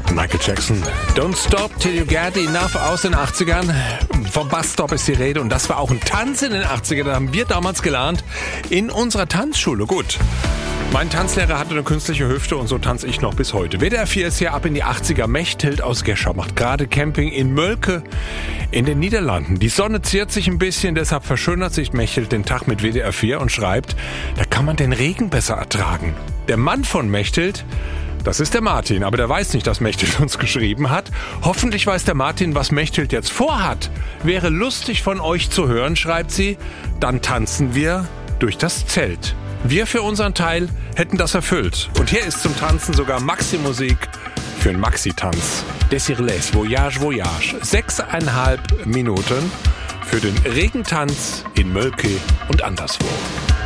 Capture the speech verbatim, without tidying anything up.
Michael Jackson. Don't stop till you get enough aus den achtzigern. Vom Busstop ist die Rede und das war auch ein Tanz in den achtzigern. Das haben wir damals gelernt in unserer Tanzschule. Gut. Mein Tanzlehrer hatte eine künstliche Hüfte und so tanze ich noch bis heute. W D R vier ist hier ab in die achtziger. Mechthild aus Gescher macht gerade Camping in Mölke in den Niederlanden. Die Sonne ziert sich ein bisschen, deshalb verschönert sich Mechthild den Tag mit W D R vier und schreibt, da kann man den Regen besser ertragen. Der Mann von Mechthild, das ist der Martin, aber der weiß nicht, dass Mechthild uns geschrieben hat. Hoffentlich weiß der Martin, was Mechthild jetzt vorhat. Wäre lustig von euch zu hören, schreibt sie. Dann tanzen wir durch das Zelt. Wir für unseren Teil hätten das erfüllt. Und hier ist zum Tanzen sogar Maxi-Musik für einen Maxi-Tanz. Desirles, Voyage, Voyage. Sechseinhalb Minuten für den Regentanz in Mölke und anderswo.